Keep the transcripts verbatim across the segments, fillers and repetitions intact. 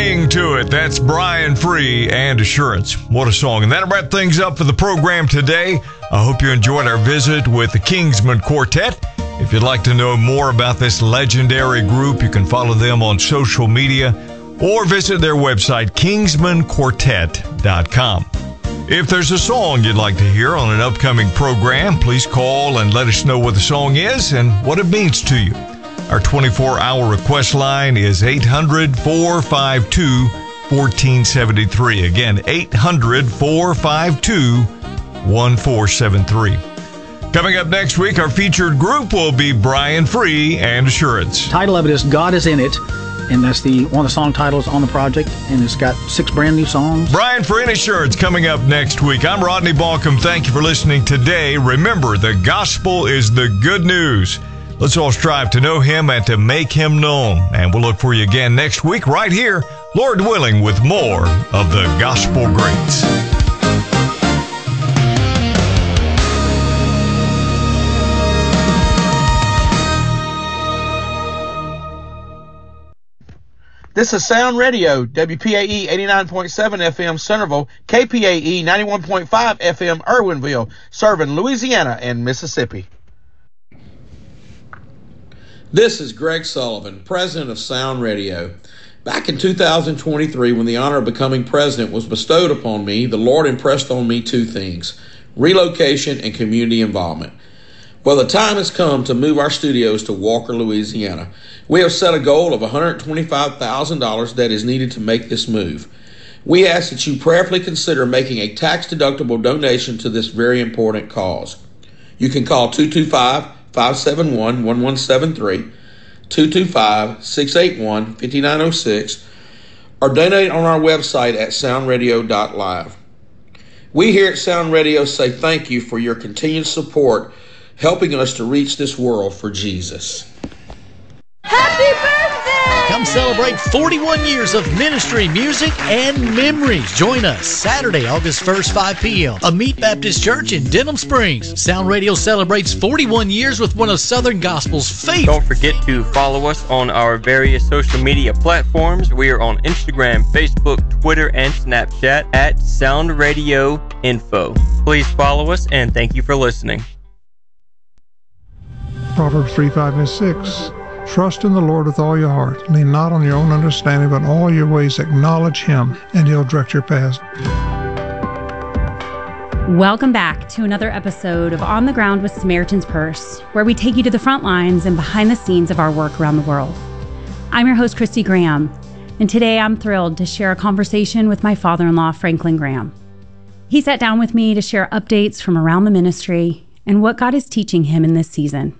Cling to It. That's Brian Free and Assurance. What a song. And that'll wrap things up for the program today. I hope you enjoyed our visit with the Kingsmen Quartet. If you'd like to know more about this legendary group, you can follow them on social media or visit their website, kingsman quartet dot com. If there's a song you'd like to hear on an upcoming program, please call and let us know what the song is and what it means to you. Our twenty-four hour request line is eight hundred, four five two, one four seven three. Again, eight hundred, four five two, one four seven three. Coming up next week, our featured group will be Brian Free and Assurance. The title of it is God Is In It, and that's the one of the song titles on the project, and it's got six brand new songs. Brian Free and Assurance coming up next week. I'm Rodney Balcom. Thank you for listening today. Remember, the gospel is the good news. Let's all strive to know him and to make him known. And we'll look for you again next week right here, Lord willing, with more of the Gospel Greats. This is Sound Radio, W P A E eighty-nine point seven F M Centerville, K P A E ninety-one point five F M Irwinville, serving Louisiana and Mississippi. This is Greg Sullivan, president of Sound Radio. Back in two thousand twenty-three, when the honor of becoming president was bestowed upon me, the Lord impressed on me two things: relocation and community involvement. Well, the time has come to move our studios to Walker, Louisiana. We have set a goal of one hundred twenty-five thousand dollars that is needed to make this move. We ask that you prayerfully consider making a tax-deductible donation to this very important cause. You can call two two five, five seven one, one one seven three, two two five, six eight one, five nine zero six, or donate on our website at sound radio dot live. We here at Sound Radio say thank you for your continued support, helping us to reach this world for Jesus. Happy birthday! Come celebrate forty-one years of ministry, music, and memories. Join us Saturday, August first, five p.m. Amite Baptist Church in Denham Springs. Sound Radio celebrates forty-one years with one of Southern Gospel's favorite. Don't forget to follow us on our various social media platforms. We are on Instagram, Facebook, Twitter, and Snapchat at Sound Radio Info. Please follow us, and thank you for listening. Proverbs three, five, and six. Trust in the Lord with all your heart. Lean not on your own understanding, but in all your ways acknowledge him, and he'll direct your paths. Welcome back to another episode of On the Ground with Samaritan's Purse, where we take you to the front lines and behind the scenes of our work around the world. I'm your host, Christy Graham, and today I'm thrilled to share a conversation with my father-in-law, Franklin Graham. He sat down with me to share updates from around the ministry and what God is teaching him in this season.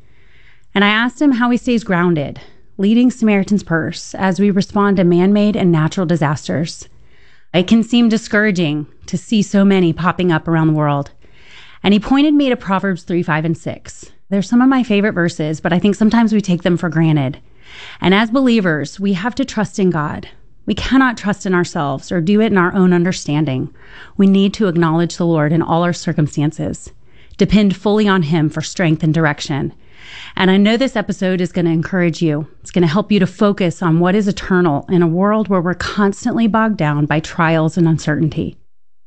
And I asked him how he stays grounded, leading Samaritan's Purse as we respond to man-made and natural disasters. It can seem discouraging to see so many popping up around the world. And he pointed me to Proverbs three, five, and six. They're some of my favorite verses, but I think sometimes we take them for granted. And as believers, we have to trust in God. We cannot trust in ourselves or do it in our own understanding. We need to acknowledge the Lord in all our circumstances, depend fully on him for strength and direction. And I know this episode is going to encourage you. It's going to help you to focus on what is eternal in a world where we're constantly bogged down by trials and uncertainty.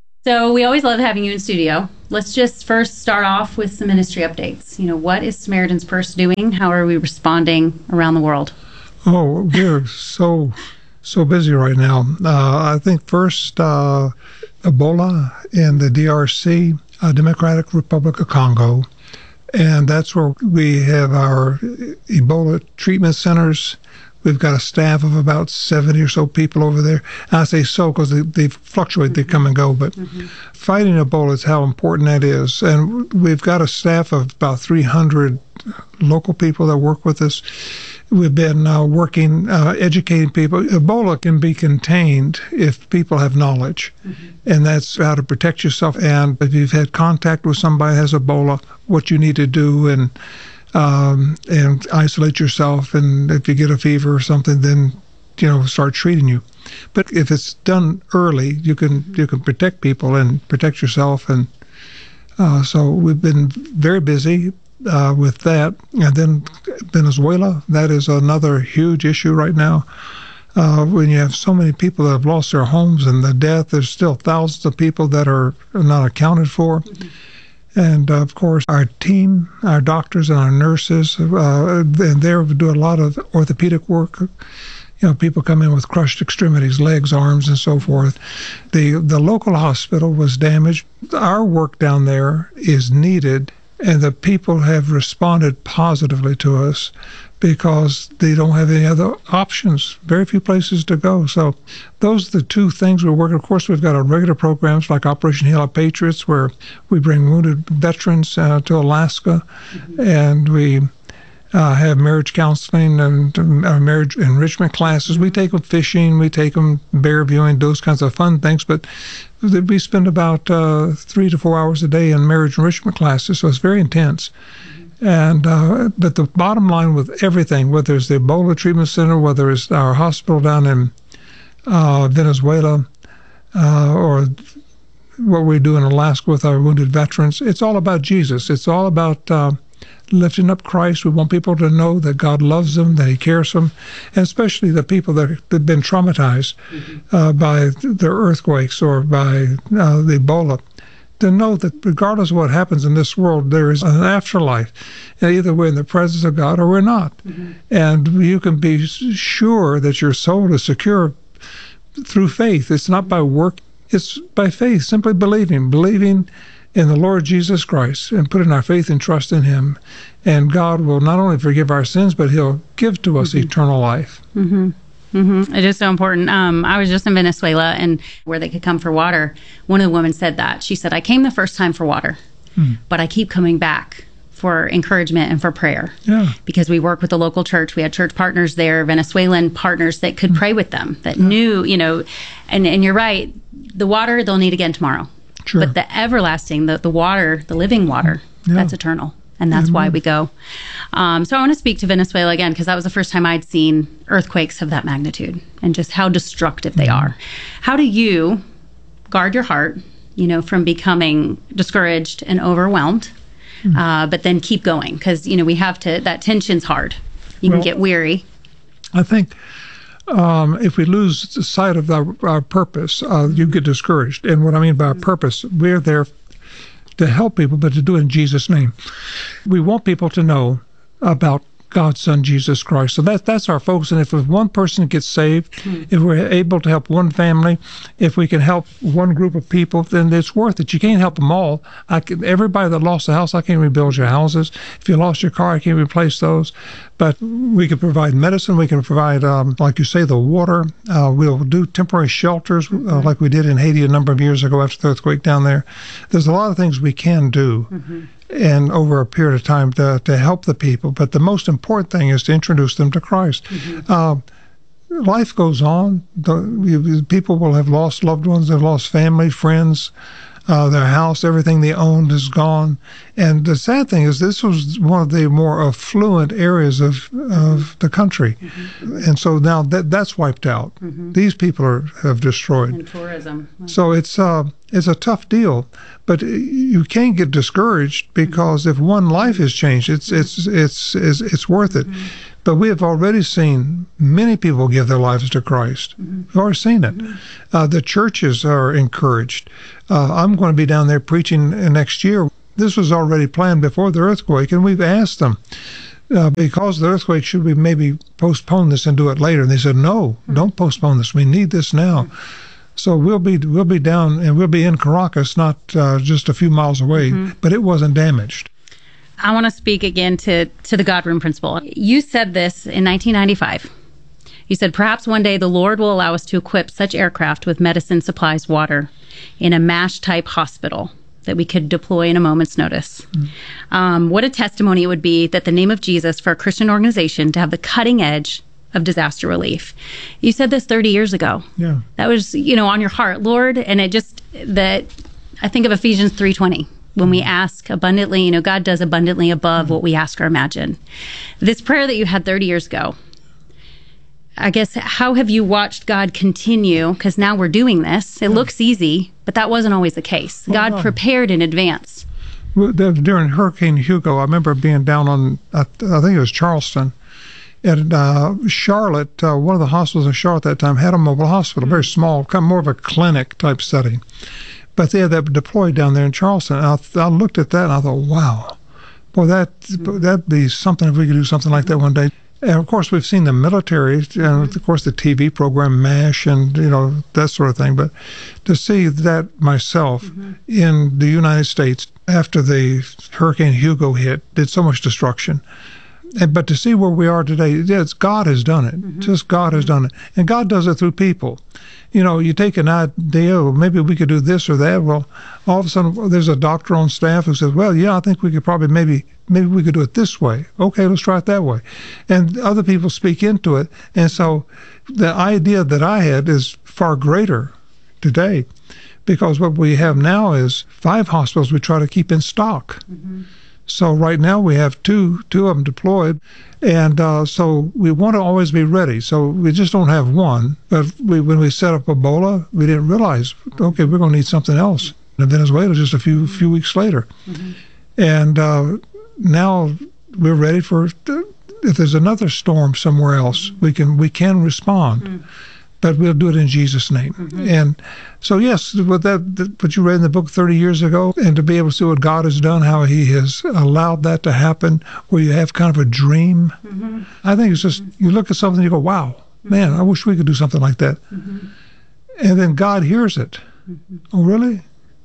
So we always love having you in studio. Let's just first start off with some ministry updates. You know, what is Samaritan's Purse doing? How are we responding around the world? Oh, we're so, so busy right now. Uh, I think first, uh, Ebola in the D R C, uh, Democratic Republic of Congo. And that's where we have our Ebola treatment centers. We've got a staff of about seventy or so people over there. And I say so because they, they fluctuate, they come and go. But mm-hmm. fighting Ebola is how important that is. And we've got a staff of about three hundred local people that work with us. We've been uh, working, uh, educating people. Ebola can be contained if people have knowledge, mm-hmm. and that's how to protect yourself. And if you've had contact with somebody who has Ebola, what you need to do, and um, and isolate yourself. And if you get a fever or something, then you know start treating you. But if it's done early, you can you can protect people and protect yourself. And uh, so we've been very busy. Uh, with that, and then Venezuela, that is another huge issue right now. Uh, when you have so many people that have lost their homes and the death, there's still thousands of people that are not accounted for. Mm-hmm. And, uh, of course, our team, our doctors and our nurses, uh, and they do a lot of orthopedic work. You know, people come in with crushed extremities, legs, arms, and so forth. The the local hospital was damaged. Our work down there is needed, and the people have responded positively to us because they don't have any other options, very few places to go. So those are the two things we're working. Of course, we've got our regular programs like Operation Hail Our Patriots, where we bring wounded veterans uh, to Alaska, mm-hmm. and we uh, have marriage counseling and uh, marriage enrichment classes. We take them fishing, we take them bear viewing, those kinds of fun things, but we spend about uh, three to four hours a day in marriage enrichment classes, so it's very intense. And uh, but the bottom line with everything, whether it's the Ebola Treatment Center, whether it's our hospital down in uh, Venezuela, uh, or what we do in Alaska with our wounded veterans, it's all about Jesus. It's all about uh, lifting up Christ. We want people to know that God loves them, that He cares for them, and especially the people that have been traumatized mm-hmm. uh, by the earthquakes or by uh, the Ebola, to know that regardless of what happens in this world, there is an afterlife. And either we're in the presence of God or we're not. Mm-hmm. And you can be sure that your soul is secure through faith. It's not by work, it's by faith, simply believing, believing in the Lord Jesus Christ and putting our faith and trust in Him. And God will not only forgive our sins, but He'll give to us mm-hmm. eternal life. Mm-hmm. Mm-hmm. It is so important. Um, I was just in Venezuela, and where they could come for water. One of the women said that. She said, I came the first time for water, mm. but I keep coming back for encouragement and for prayer. Yeah. Because we work with the local church. We had church partners there, Venezuelan partners that could mm. pray with them, that yeah. knew, you know, and, and you're right, the water they'll need again tomorrow. Sure. But the everlasting, the, the water, the living water, yeah. that's eternal. And that's mm-hmm. why we go. Um, so I want to speak to Venezuela again, because that was the first time I'd seen earthquakes of that magnitude and just how destructive they are. How do you guard your heart, you know, from becoming discouraged and overwhelmed, mm-hmm. uh, but then keep going? Because, you know, we have to, that tension's hard. You well, can get weary. I think um, if we lose sight of our, our purpose, uh, you get discouraged. And what I mean by our purpose, we're there to help people, but to do it in Jesus' name. We want people to know about God's Son, Jesus Christ. So that, that's our focus. And if one person gets saved, mm. if we're able to help one family, if we can help one group of people, then it's worth it. You can't help them all. I can, everybody that lost a house, I can't rebuild your houses. If you lost your car, I can't replace those. But we can provide medicine. We can provide, um, like you say, the water. Uh, we'll do temporary shelters mm-hmm. uh, like we did in Haiti a number of years ago after the earthquake down there. There's a lot of things we can do. Mm-hmm. and over a period of time to, to help the people. But the most important thing is to introduce them to Christ. Mm-hmm. Uh, life goes on. The, people will have lost loved ones, they've lost family, friends, uh, their house, everything they owned is gone. And the sad thing is this was one of the more affluent areas of, of the country. Mm-hmm. And so now that that's wiped out. Mm-hmm. These people are have destroyed. And tourism. So it's uh, it's a tough deal. But you can't get discouraged because if one life is changed, it's it's it's it's, it's worth it. Mm-hmm. But we have already seen many people give their lives to Christ. Mm-hmm. We've already seen it. Mm-hmm. Uh, the churches are encouraged. Uh, I'm going to be down there preaching next year. This was already planned before the earthquake, and we've asked them, uh, because of the earthquake, should we maybe postpone this and do it later? And they said, no, mm-hmm. don't postpone this. We need this now. Mm-hmm. So we'll be we'll be down, and we'll be in Caracas, not uh, just a few miles away, mm-hmm. but it wasn't damaged. I want to speak again to, to the God Room principle. You said this in nineteen ninety-five. You said, perhaps one day the Lord will allow us to equip such aircraft with medicine, supplies, water in a MASH-type hospital that we could deploy in a moment's notice. Mm-hmm. Um, what a testimony it would be that the name of Jesus for a Christian organization to have the cutting edge of disaster relief. You said this thirty years ago. Yeah. That was, you know, on your heart, Lord. And it just, that I think of Ephesians three twenty. When we ask abundantly, you know, God does abundantly above mm-hmm. what we ask or imagine. This prayer that you had thirty years ago, I guess, how have you watched God continue? Because now we're doing this. It yeah. looks easy, but that wasn't always the case. Well, God no. prepared in advance. Well, during Hurricane Hugo, I remember being down on, I think it was Charleston, And uh, Charlotte, uh, one of the hospitals in Charlotte at that time had a mobile hospital, very small, kind of more of a clinic type setting. But they had that deployed down there in Charleston. And I, I looked at that and I thought, wow, boy, that, that'd be something if we could do something like that one day. And of course, we've seen the military, and of course, the T V program MASH, and you know that sort of thing. But to see that myself mm-hmm. in the United States after the Hurricane Hugo hit, did so much destruction. And, but to see where we are today, yes, God has done it. Mm-hmm. Just God has done it, and God does it through people. You know, you take an idea, well, maybe we could do this or that. Well, all of a sudden, there's a doctor on staff who says, well, yeah, I think we could probably maybe, maybe we could do it this way. Okay, let's try it that way. And other people speak into it. And so the idea that I had is far greater today, because what we have now is five hospitals we try to keep in stock. Mm-hmm. So right now we have two, two of them deployed, and uh, so we want to always be ready. So we just don't have one. But we, when we set up Ebola, we didn't realize, okay, we're going to need something else in Venezuela just a few few weeks later. Mm-hmm. And uh, now we're ready for, if there's another storm somewhere else, we can we can respond. Mm-hmm. But we'll do it in Jesus' name. Mm-hmm. And so, yes, what that what you read in the book thirty years ago, and to be able to see what God has done, how He has allowed that to happen, where you have kind of a dream. Mm-hmm. I think it's just, you look at something and you go, wow, mm-hmm. man, I wish we could do something like that. Mm-hmm. And then God hears it. Mm-hmm. Oh, really?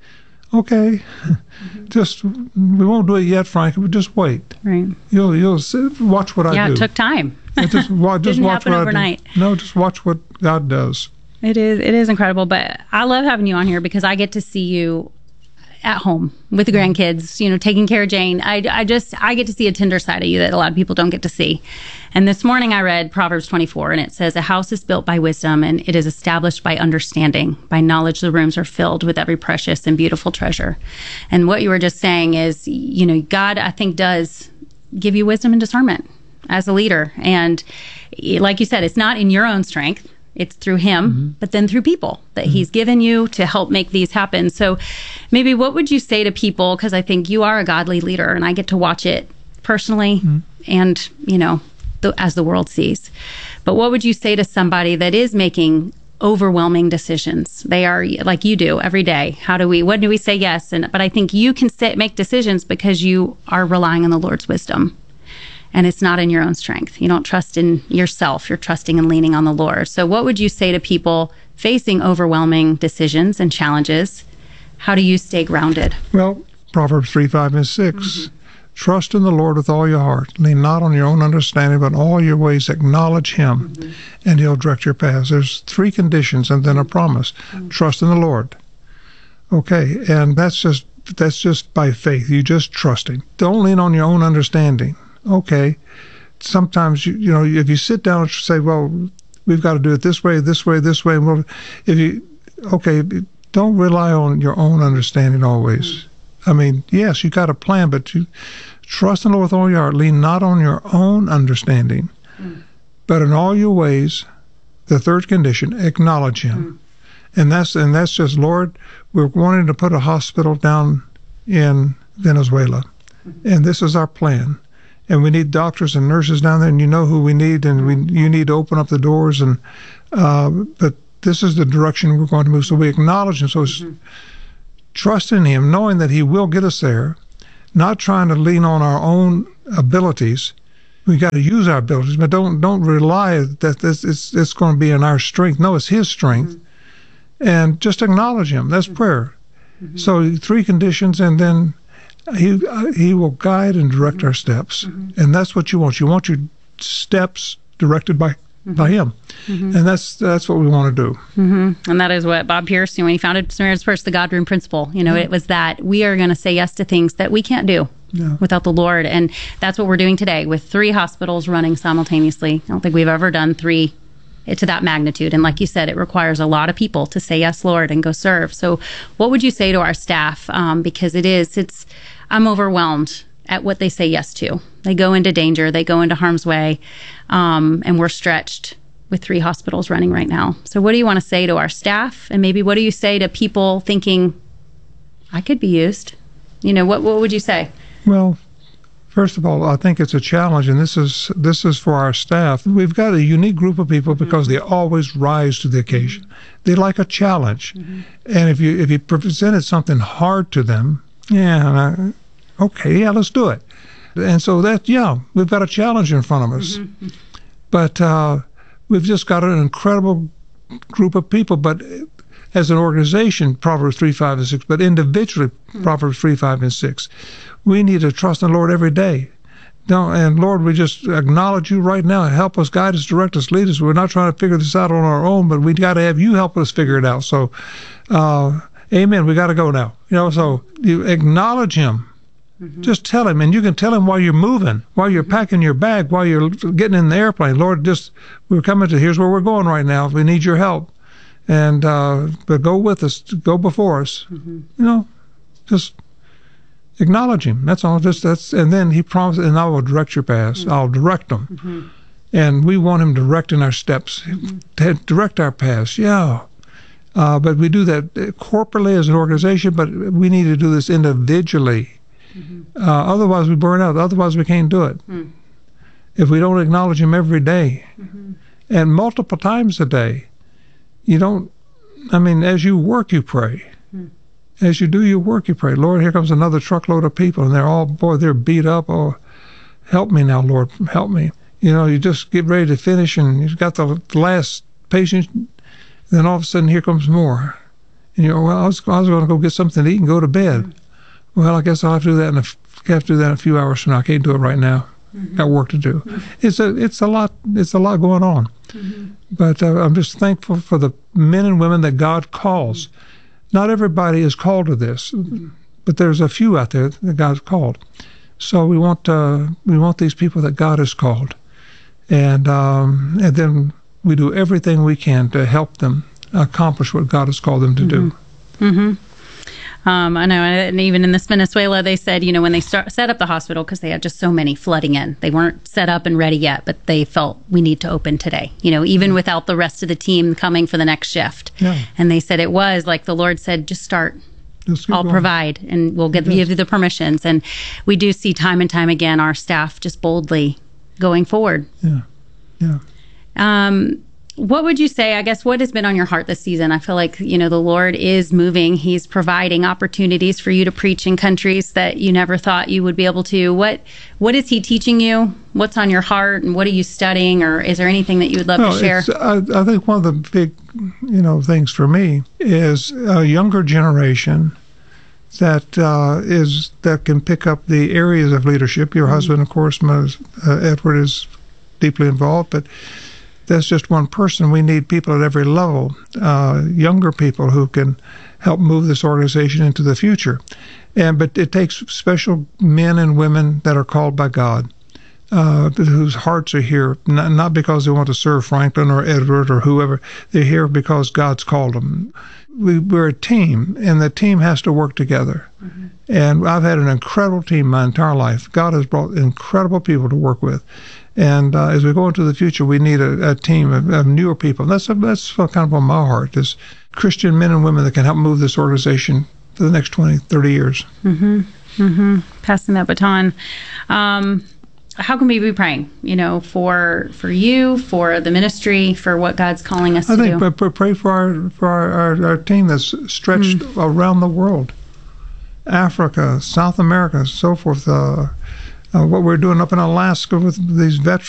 Okay. Mm-hmm. Just, we won't do it yet, Frank, but just wait. Right. You'll, you'll sit, watch what yeah, I do. Yeah, it took time. And just, wa- just Didn't watch happen what overnight. I do. No, just watch what God does. It is it is incredible, but I love having you on here because I get to see you at home with the grandkids, you know, taking care of Jane. I, I just, I get to see a tender side of you that a lot of people don't get to see. And this morning I read Proverbs twenty-four, and it says, a house is built by wisdom, and it is established by understanding. By knowledge, the rooms are filled with every precious and beautiful treasure. And what you were just saying is, you know, God, I think, does give you wisdom and discernment as a leader. And like you said, it's not in your own strength. It's through Him, mm-hmm. but then through people that mm-hmm. He's given you to help make these happen. So maybe what would you say to people? Because I think you are a godly leader, and I get to watch it personally mm-hmm. and, you know, the, as the world sees. But what would you say to somebody that is making overwhelming decisions? They are like you do every day. How do we, what do we say yes? And but I think you can say, make decisions because you are relying on the Lord's wisdom. And it's not in your own strength. You don't trust in yourself. You're trusting and leaning on the Lord. So what would you say to people facing overwhelming decisions and challenges? How do you stay grounded? Well, Proverbs three, five, and six. Mm-hmm. Trust in the Lord with all your heart. Lean not on your own understanding, but in all your ways acknowledge Him, mm-hmm. and He'll direct your paths. There's three conditions and then a promise. Mm-hmm. Trust in the Lord. Okay, and that's just that's just by faith. You just trust Him. Don't lean on your own understanding. Okay, sometimes, you you know, if you sit down and say, well, we've got to do it this way, this way, this way, well, if you, okay, don't rely on your own understanding always. Mm-hmm. I mean, yes, you got a plan, but you trust in the Lord with all your heart. Lean not on your own understanding, mm-hmm. but in all your ways, the third condition, acknowledge Him. Mm-hmm. And that's and that's just, Lord, we're wanting to put a hospital down in Venezuela, mm-hmm. and this is our plan. And we need doctors and nurses down there, and you know who we need, and we you need to open up the doors. And uh, but this is the direction we're going to move. So we acknowledge Him. So mm-hmm. trust in Him, knowing that He will get us there. Not trying to lean on our own abilities. We got to use our abilities, but don't don't rely that this it's it's going to be in our strength. No, it's His strength, mm-hmm. and just acknowledge Him. That's mm-hmm. prayer. Mm-hmm. So three conditions, and then He he will guide and direct mm-hmm. our steps, mm-hmm. and that's what you want. You want your steps directed by mm-hmm. by Him, mm-hmm. and that's that's what we want to do. Mm-hmm. And that is what Bob Pierce, you know, when he founded Samaritan's Purse, the God Room principle. You know, mm-hmm. it was that we are going to say yes to things that we can't do yeah. without the Lord, and that's what we're doing today with three hospitals running simultaneously. I don't think we've ever done three to that magnitude. And like you said, it requires a lot of people to say yes, Lord, and go serve. So what would you say to our staff? Um, because it is, it's, I'm overwhelmed at what they say yes to. They go into danger, they go into harm's way, um, and we're stretched with three hospitals running right now. So what do you want to say to our staff? And maybe what do you say to people thinking, I could be used? You know, what, what would you say? Well, First of all, I think it's a challenge, and this is this is for our staff. We've got a unique group of people because mm-hmm. they always rise to the occasion. They like a challenge, mm-hmm. and if you if you presented something hard to them, yeah, okay, yeah, let's do it. And so that, yeah, we've got a challenge in front of us, mm-hmm. but uh, we've just got an incredible group of people. But as an organization, Proverbs three, five, and six, but individually, mm-hmm. Proverbs three, five, and six. We need to trust in the Lord every day. Don't, and Lord, we just acknowledge you right now. Help us, guide us, direct us, lead us. We're not trying to figure this out on our own, but we got to have you help us figure it out. So, uh, amen. We got to go now. You know, so you acknowledge him. Mm-hmm. Just tell him, and you can tell him while you're moving, while you're mm-hmm. packing your bag, while you're getting in the airplane. Lord, just we're coming to, here's where we're going right now. We need your help. And, uh, but go with us, go before us. Mm-hmm. You know, just acknowledge him. That's all. Just that's, and then he promised, and I will direct your paths. Mm-hmm. I'll direct them, mm-hmm. and we want him directing our steps, mm-hmm. to direct our paths. Yeah, uh, but we do that corporately as an organization. But we need to do this individually. Mm-hmm. Uh, otherwise, we burn out. Otherwise, we can't do it. Mm-hmm. If we don't acknowledge him every day, mm-hmm. and multiple times a day, you don't. I mean, as you work, you pray. As you do your work, you pray, Lord, here comes another truckload of people, and they're all, boy, they're beat up. Oh, help me now, Lord, help me. You know, you just get ready to finish, and you've got the last patient, then all of a sudden, here comes more. And you're, well, I was, I was going to go get something to eat and go to bed. Mm-hmm. Well, I guess I'll have to do that in a, have to do that in a few hours from now. I can't do it right now. Mm-hmm. Got work to do. Mm-hmm. It's a, it's a lot, it's a lot going on. Mm-hmm. But uh, I'm just thankful for the men and women that God calls. Mm-hmm. Not everybody is called to this, mm-hmm. but there's a few out there that God's called. So we want uh, we want these people that God has called, and um, and then we do everything we can to help them accomplish what God has called them to mm-hmm. do. Mm-hmm. Um, I know, and even in this Venezuela, they said, you know, when they start, set up the hospital, because they had just so many flooding in, they weren't set up and ready yet, but they felt we need to open today, you know, even mm-hmm. without the rest of the team coming for the next shift. Yeah. And they said it was like the Lord said, just start. I'll going. provide, and we'll get, give you the permissions. And we do see time and time again our staff just boldly going forward. Yeah, yeah. Um, what would you say, I guess, what has been on your heart this season? I feel like, you know, the Lord is moving. He's providing opportunities for you to preach in countries that you never thought you would be able to. What What is he teaching you? What's on your heart, and what are you studying, or is there anything that you would love well, to share? I, I think one of the big, you know, things for me is a younger generation that uh, is that can pick up the areas of leadership. Your mm-hmm. husband, of course, my, uh, Edward, is deeply involved, but that's just one person. We need people at every level, uh, younger people who can help move this organization into the future. And but it takes special men and women that are called by God, uh, whose hearts are here, not, not because they want to serve Franklin or Edward or whoever. They're here because God's called them. We, we're a team, and the team has to work together. Mm-hmm. And I've had an incredible team my entire life. God has brought incredible people to work with. And uh, as we go into the future, we need a, a team of, of newer people. That's a, that's kind of on my heart, is Christian men and women that can help move this organization for the next twenty, thirty years. Mm-hmm. Mm-hmm. Passing that baton. Um, how can we be praying, you know, for for you, for the ministry, for what God's calling us I to think do? I think pray for our for our, our, our team that's stretched mm. around the world, Africa, South America, so forth. Uh, Uh, what we're doing up in Alaska with these veterans.